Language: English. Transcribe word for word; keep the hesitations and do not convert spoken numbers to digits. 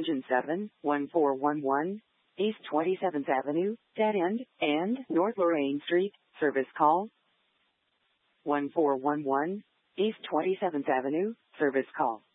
Engine seven, one four one one, East twenty-seventh Avenue, Dead End, and North Lorraine Street, service call. one four one one, East twenty-seventh Avenue, service call.